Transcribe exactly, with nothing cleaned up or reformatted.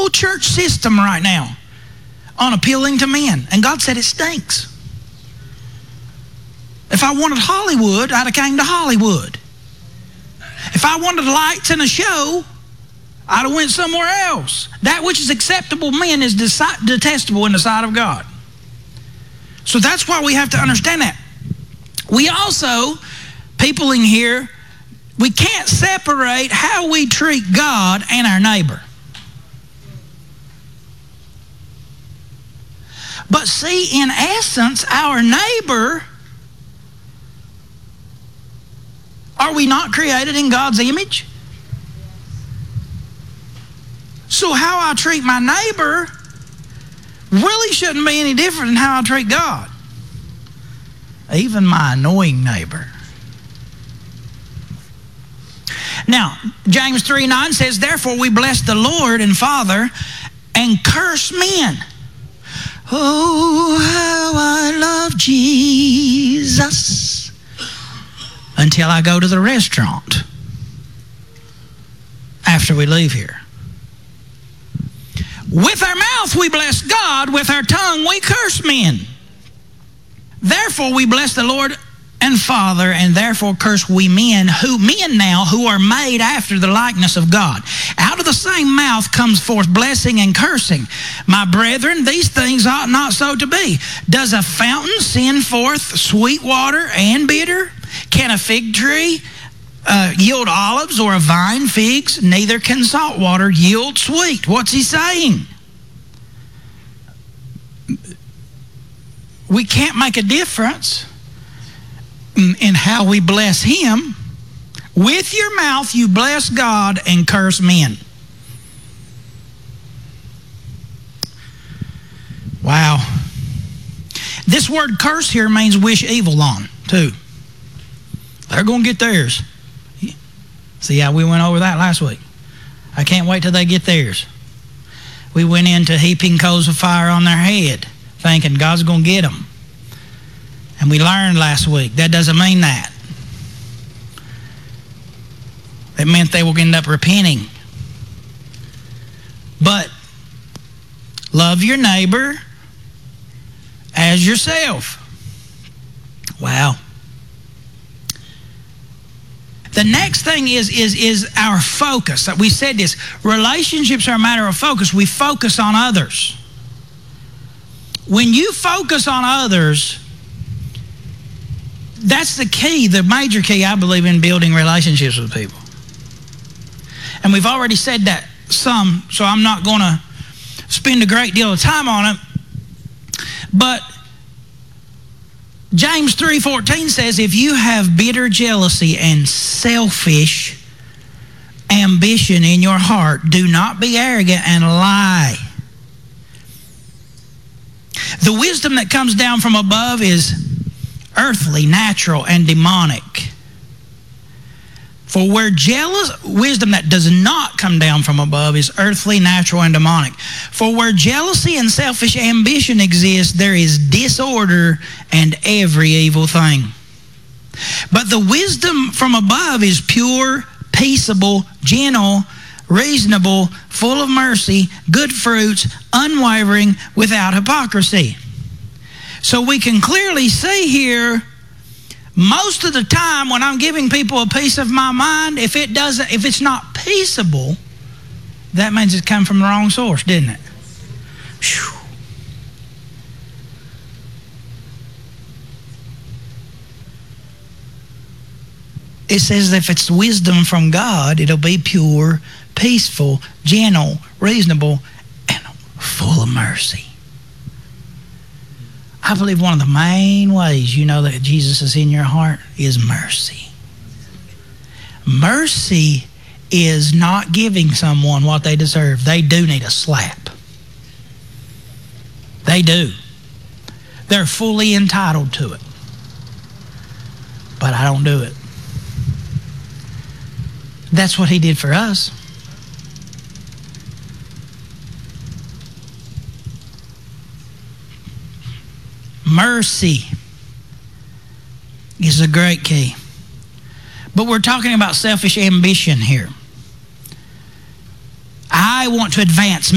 whole church system right now on appealing to men. And God said it stinks. If I wanted Hollywood, I'd have came to Hollywood. If I wanted lights and a show, I'd have went somewhere else. That which is acceptable men is detestable in the sight of God. So that's why we have to understand that. We also, people in here, we can't separate how we treat God and our neighbor. But see, in essence, our neighbor, are we not created in God's image? So how I treat my neighbor really shouldn't be any different than how I treat God. Even my annoying neighbor. Now, James three nine says, therefore we bless the Lord and Father and curse men. Oh, how I love Jesus. Until I go to the restaurant after we leave here. With our mouth we bless God, with our tongue we curse men. Therefore we bless the Lord and Father, and therefore curse we men, who men now who are made after the likeness of God. Out of the same mouth comes forth blessing and cursing. My brethren, these things ought not so to be. Does a fountain send forth sweet water and bitter? Can a fig tree uh, yield olives, or a vine figs? Neither can salt water yield sweet. What's he saying? We can't make a difference in how we bless him. With your mouth you bless God and curse men. Wow. This word curse here means wish evil on, too. They're going to get theirs. See how we went over that last week? I can't wait till they get theirs. We went into heaping coals of fire on their head, thinking God's going to get them. And we learned last week, that doesn't mean that. It meant they will end up repenting. But love your neighbor as yourself. Wow. The next thing is, is, is our focus. We said this, relationships are a matter of focus. We focus on others. When you focus on others, that's the key, the major key, I believe, in building relationships with people. And we've already said that some, so I'm not going to spend a great deal of time on it. But James three fourteen says, if you have bitter jealousy and selfish ambition in your heart, do not be arrogant and lie. The wisdom that comes down from above is earthly, natural, and demonic. For where jealous, wisdom that does not come down from above is earthly, natural, and demonic. For where jealousy and selfish ambition exist, there is disorder and every evil thing. But the wisdom from above is pure, peaceable, gentle, reasonable, full of mercy, good fruits, unwavering, without hypocrisy. So we can clearly see here, most of the time when I'm giving people a piece of my mind, if it doesn't, if it's not peaceable, that means it's come from the wrong source, didn't it? Whew. It says if it's wisdom from God, it'll be pure, peaceful, gentle, reasonable, and full of mercy. I believe one of the main ways you know that Jesus is in your heart is mercy. Mercy is not giving someone what they deserve. They do need a slap. They do. They're fully entitled to it. But I don't do it. That's what he did for us. Mercy is a great key. But we're talking about selfish ambition here. I want to advance